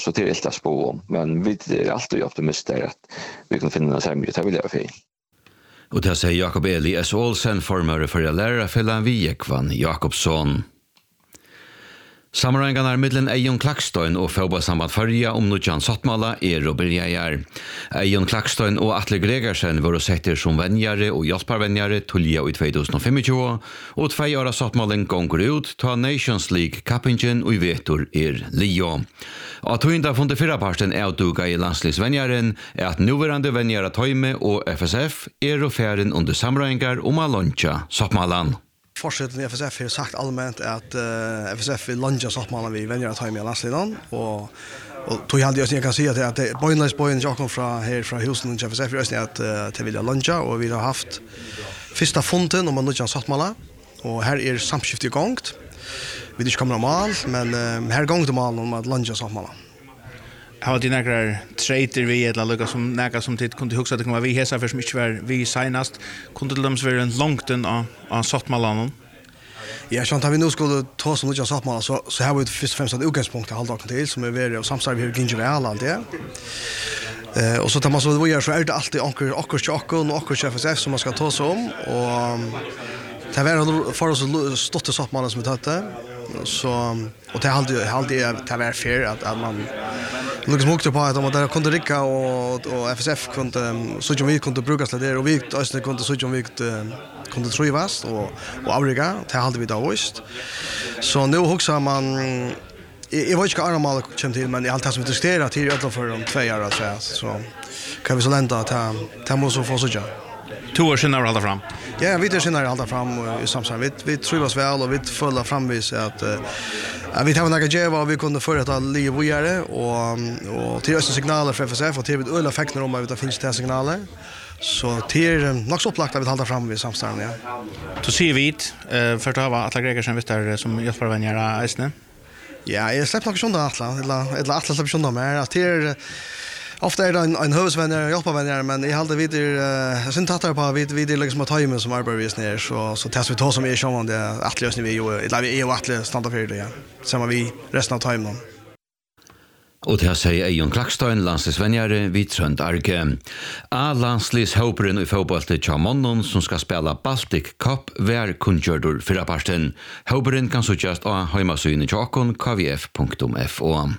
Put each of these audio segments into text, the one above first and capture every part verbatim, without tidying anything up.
så det är helt att spå om. Men vi är alltid optimister att vi kan finna oss här med det vill jag säga. Och det säger Jakob Eli S. Olsen, formare för lärarfällan Viekvan Jakobsson. Sammanhangarna är mittlen Eion Klackstein och fotbollssamband Förja om Nujan Sattmala är och börjar. Eion Klackstein och Atle Gregersen var sätter som vänjare och hjälparvänjare tulja i tjugohundratjugofem och två år Sattmalen gånger ut ta Nations League Kappingen och i vetor är Leo. Att hon från det förra parten outduga i landsligsvänjaren är att nuvarande vänjare Töjme och F S F är och färden under sammanhangar om att launcha Sattmalan. Fortsättningen i F S F har sagt allmänt att uh, F S F vill launcha Sattmalan vid vänjare Töjme i landsligan och och tog jag jag kan säga att det Boynless Boyn Jakob från här från Houston och F S F röstade att uh, till vilja launcha och vi har haft första fonten om att launcha Sattmalan och här är samskifte igång. Vi det kommer normal men uh, här gång till mal om att launcha Sattmalan. Har det några trader vi eller något som några som tid kunde huxa att det kommer vi hesa för mycket var vi senast kunde de vara en långt en av Sattmalan. Ja, så att vi nu skulle ta som Nujan Sattmala så så har vi först och främst ett utgångspunkt att hålla till som är väldigt och samstarv här Ginge väl allt det. Eh och så tar man så vad gör så är det alltid onkel och chocken och F S F som man ska ta sig om och det var för oss stått Sattmala som vi hade så och det hade hade det var fair att att man liksom åkte på att om det kunde rycka och och F S F kunde så som vi kunde brukas det och vi alltså kunde så som vi kunde trivas och och avriga det hade vi då visst. Så nu också man jag vet inte vad normal kommer till men i allt som vi diskuterar till ödla för de två år så så kan vi så lända att ta måste få så. Två år sedan hålla fram. Ja, vi tar sen hålla fram i samsam. Vi vi trivs väl och vi följer framvis att uh, vi tar några geva och vi kunde företa liv och göra och och till oss signaler för F S F och till ölla effekter om att det finns det signaler. Så till nog så upplagt att vi håller fram vid samsam ja. Då ser vi eh för att ha alla Gregersen vet där som hjälper vänjare Isne. Ja, jag släpper nog sånt Atla eller eller Atla släpper sånt mer att till ofta är det en, en huvudvänner, hjälparvänner, men jag hade vid jag uh, sen tattar på vid vid liksom att Töjme som arbetar vid ner så så testar vi ta som är som det att lösning vi ju eller vi är ju att stanna för det ja. Samma vi resten av Töjme. Och det säger Eion Klackstein, landsligsvänjare vid Trønd Arge. A landslishoperen i fotboll till Chamonnon som ska spela Baltic Cup vär kungjördur förra parten. Hoperen kan suggest av hemmasyn Jakon k v f punkt f o.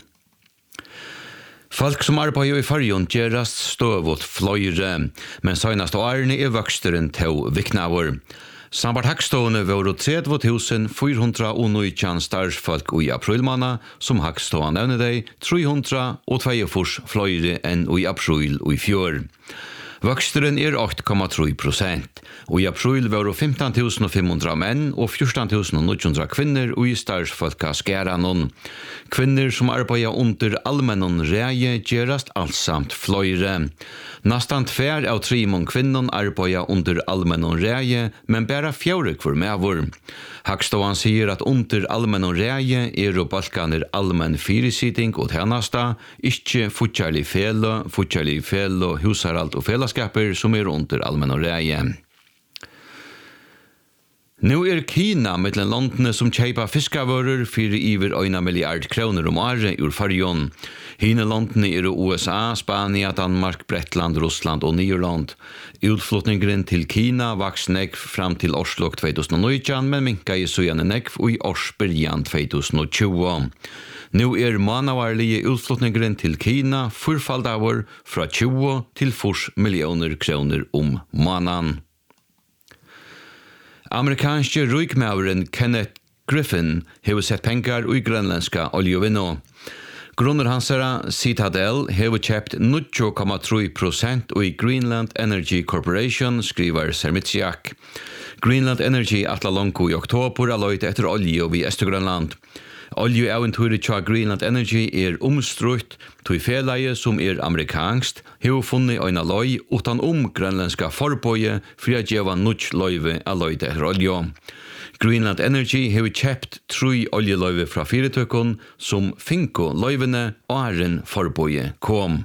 Folk som arbetar i Färjön gerast stövåt flöjre, men senast årene är växteren till viknavor. Sambart Hackstående var trettio tusen fyrahundranitton starsfolk i aprilmånad som Hackstående nevnte dig trehundratvå flöjre än i april i fjör. Växteren är åtta komma tre procent och i april var det femton tusen femhundra män och fjorton tusen niohundra kvinnor i starsfolka skäranon. Kvinnor som arbetar under allmännon räge gerast allsamt flöjre. Nästan tvär av tre mån kvinnor arbetar under allmännon räge men bara fjärde kvar medvor. Hackståan säger att under allmännon räge är och balkaner allmän fyrisitting och tjänasta, inte futjarlig fel, futjarlig fel och husaralt och fällaskaper som är under allmännon räge. Nu är Kina mellan landene som kjeipa fiskavaror för över en miljard kronor om året ur Färjön. Hina landene är U S A, Spanien, Danmark, Bretland, Ryssland och Nyland. Utflyttningen till Kina vaks nekv fram till årslok tjugonitton men minka i søjane nekv i årsbörjan tjugotjugo. Nu är månavarlige utflyttningen till Kina fyrfaldavar från tjugo till fyrtio miljoner kronor om månaden. Amerikanske rykmauren Kenneth Griffin har sett pengar i grönländska oljevinno. Grunner hansara Citadel har köpt nio komma tre procent i Greenland Energy Corporation, skriver Sermitsiak. Greenland Energy atla långt i oktober har löjt efter olje vid Östergrönland. Oljeäventyret till Greenland Energy är omstrutt, till felaget som är amerikanskt, har funnit en löj utan om grönländska förböje för att geva nutt löjve av löjt efter olje. Greenland Energy har köpt tre oljelöjve fra fyretökon som finko löjvene och ären förböje kom.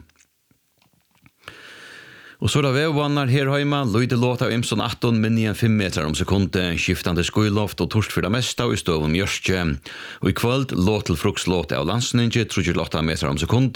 Och så då vägvannar här hemma, lyder låt av Imson arton minien fem meter om sekunder, skiftande skyloft och torsk för det mesta och i støv om Jørstje. Och i kvöld låt till frukslåt av landsninje, trojulåtta meter om sekunder.